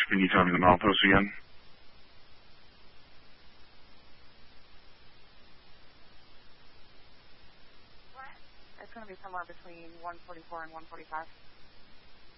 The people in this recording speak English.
Can you tell me the milepost again? It's going to be somewhere between 144 and 145.